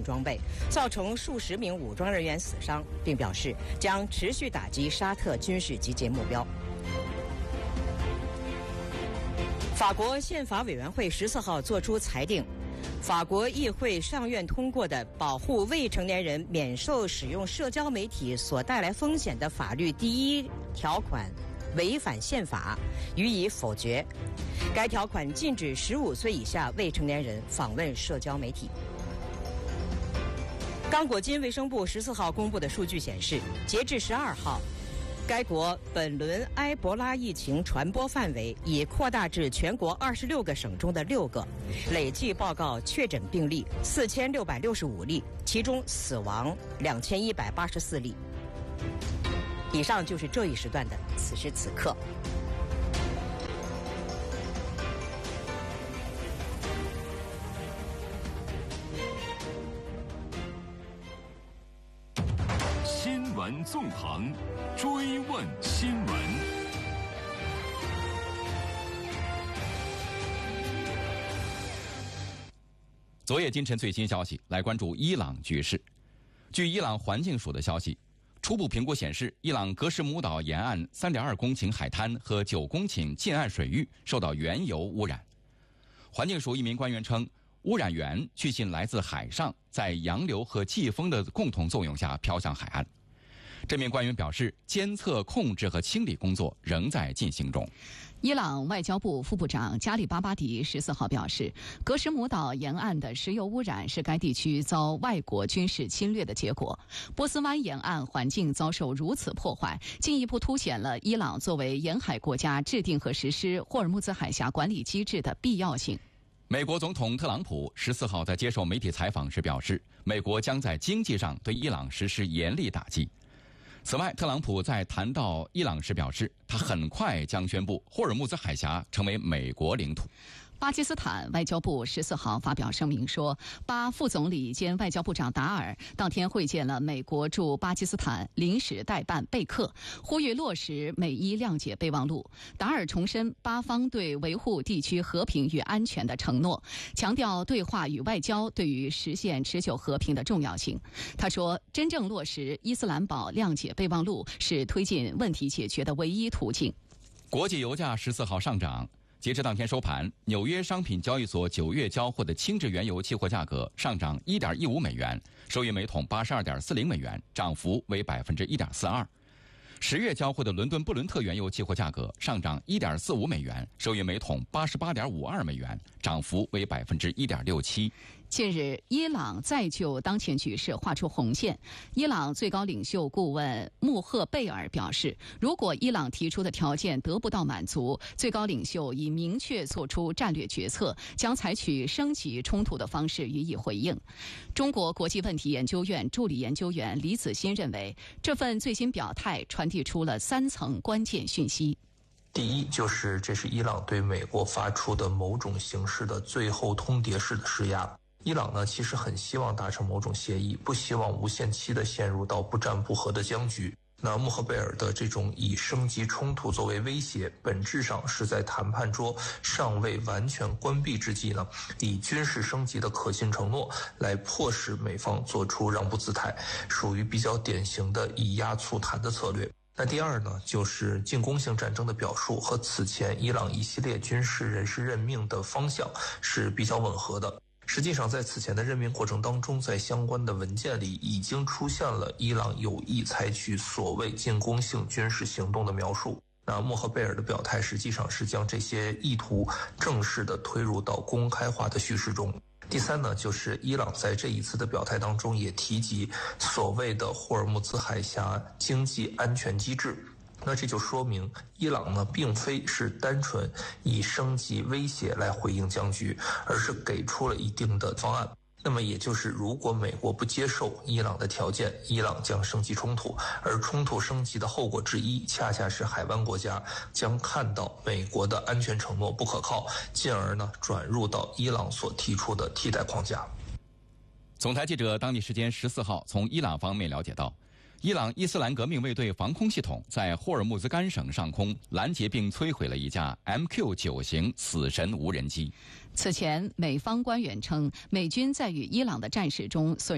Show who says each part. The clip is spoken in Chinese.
Speaker 1: 装备，造成数十名武装人员死伤，并表示将持续打击沙特军事集结目标。法国宪法委员会14号作出裁定，法国议会上院通过的保护未成年人免受使用社交媒体所带来风险的法律第1条款违反宪法，予以否决。该条款禁止15岁以下未成年人访问社交媒体。刚果金卫生部14号公布的数据显示，截至12号，该国本轮埃博拉疫情传播范围已扩大至全国26个省中的6个，累计报告确诊病例4665例，其中死亡2184例。以上就是这一时段的此时此刻。
Speaker 2: 新闻纵横，追问新闻。
Speaker 3: 昨夜今晨最新消息，来关注伊朗局势。据伊朗环境署的消息，初步评估显示，伊朗格什姆岛沿岸3.2公顷海滩和9公顷近岸水域受到原油污染。环境署一名官员称，污染源据信来自海上，在洋流和季风的共同作用下飘向海岸。这名官员表示，监测、控制和清理工作仍在进行中。
Speaker 4: 伊朗外交部副部长加里巴巴迪14号表示，格什姆岛沿岸的石油污染是该地区遭外国军事侵略的结果。波斯湾沿岸环境遭受如此破坏，进一步凸显了伊朗作为沿海国家制定和实施霍尔木兹海峡管理机制的必要性。
Speaker 3: 美国总统特朗普14号在接受媒体采访时表示，美国将在经济上对伊朗实施严厉打击。此外，特朗普在谈到伊朗时表示，他很快将宣布霍尔木兹海峡成为美国领土。
Speaker 4: 巴基斯坦外交部14号发表声明说，巴副总理兼外交部长达尔当天会见了美国驻巴基斯坦临时代办贝克，呼吁落实美伊谅解备忘录。达尔重申巴方对维护地区和平与安全的承诺，强调对话与外交对于实现持久和平的重要性。他说，真正落实伊斯兰堡谅解备忘录是推进问题解决的唯一途径。
Speaker 3: 国际油价14号上涨。截至当天收盘，纽约商品交易所9月交货的轻质原油期货价格上涨 1.15 美元，收于每桶 82.40 美元，涨幅为 1.42%。10月交货的伦敦布伦特原油期货价格上涨 1.45 美元，收于每桶 88.52 美元，涨幅为 1.67%。
Speaker 4: 近日，伊朗再就当前局势画出红线。伊朗最高领袖顾问穆赫贝尔表示，如果伊朗提出的条件得不到满足，最高领袖已明确做出战略决策，将采取升级冲突的方式予以回应。中国国际问题研究院助理研究员李子欣认为，这份最新表态传递出了3层关键讯息。
Speaker 5: 第一，就是这是伊朗对美国发出的某种形式的最后通牒式的施压。伊朗呢，其实很希望达成某种协议，不希望无限期的陷入到不战不和的僵局。那穆赫贝尔的这种以升级冲突作为威胁，本质上是在谈判桌尚未完全关闭之际呢，以军事升级的可信承诺来迫使美方做出让步姿态，属于比较典型的以压促谈的策略。那第二呢，就是进攻性战争的表述和此前伊朗一系列军事人事任命的方向是比较吻合的。实际上，在此前的任命过程当中，在相关的文件里已经出现了伊朗有意采取所谓进攻性军事行动的描述。那穆赫贝尔的表态实际上是将这些意图正式的推入到公开化的叙事中。第三呢，就是伊朗在这一次的表态当中也提及所谓的霍尔木兹海峡经济安全机制。那这就说明伊朗呢，并非是单纯以升级威胁来回应僵局，而是给出了一定的方案。那么也就是如果美国不接受伊朗的条件，伊朗将升级冲突，而冲突升级的后果之一恰恰是海湾国家将看到美国的安全承诺不可靠，进而呢转入到伊朗所提出的替代框架。
Speaker 3: 总台记者当地时间14号从伊朗方面了解到，伊朗伊斯兰革命卫队防空系统在霍尔木兹干省上空拦截并摧毁了一架 MQ-9 型死神无人机。
Speaker 4: 此前，美方官员称，美军在与伊朗的战事中损